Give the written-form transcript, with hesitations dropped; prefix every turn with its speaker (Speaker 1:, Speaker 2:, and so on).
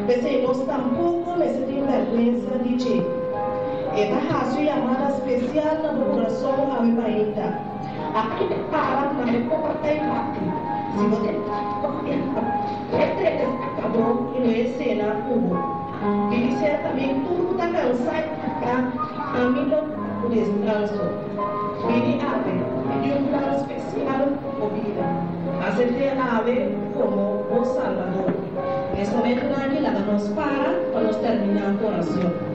Speaker 1: Vecinos tampoco me sentí vergüenza de che. Esta ha su llamada especial na meu coração a minha painta. Aqui para na minha porta e bate. Se você acabou e não é cena cubo. E certamente tudo está cansado a mim do descanso. Vini ave de plano especial por vida. Aceptei a ave como o Salvador. Nesse momento, Nani, la nos para nos terminar a oração.